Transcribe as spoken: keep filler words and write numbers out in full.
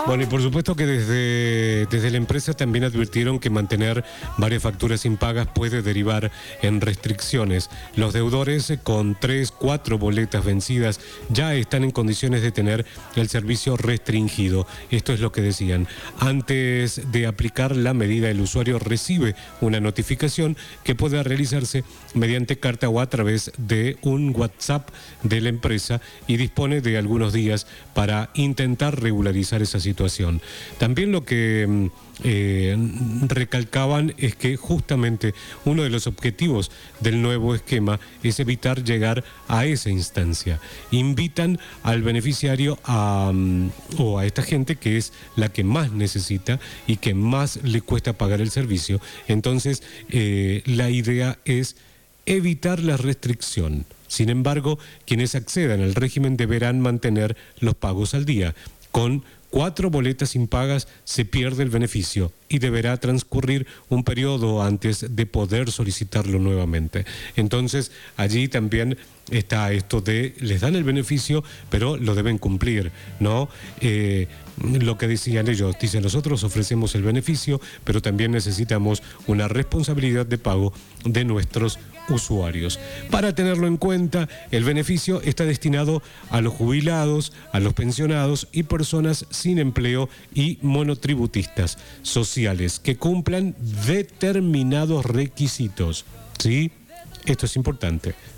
Bueno, y por supuesto que desde, desde la empresa también advirtieron que mantener varias facturas impagas puede derivar en restricciones. Los deudores con tres, cuatro boletas vencidas ya están en condiciones de tener el servicio restringido. Esto es lo que decían. Antes de aplicar la medida, el usuario recibe una notificación que puede realizarse mediante carta o a través de un WhatsApp de la empresa y dispone de algunos días para intentar regularizar esa situación. También lo que eh, recalcaban es que justamente uno de los objetivos del nuevo esquema es evitar llegar a esa instancia. Invitan al beneficiario a, um, o a esta gente que es la que más necesita y que más le cuesta pagar el servicio. Entonces, eh, la idea es evitar la restricción. Sin embargo, quienes accedan al régimen deberán mantener los pagos al día. Con cuatro boletas impagas se pierde el beneficio y deberá transcurrir un periodo antes de poder solicitarlo nuevamente. Entonces, allí también está esto de, les dan el beneficio, pero lo deben cumplir, ¿no? Eh, lo que decían ellos, dicen, nosotros ofrecemos el beneficio, pero también necesitamos una responsabilidad de pago de nuestros usuarios. Para tenerlo en cuenta, el beneficio está destinado a los jubilados, a los pensionados y personas sin empleo y monotributistas sociales que cumplan determinados requisitos, ¿sí? Esto es importante.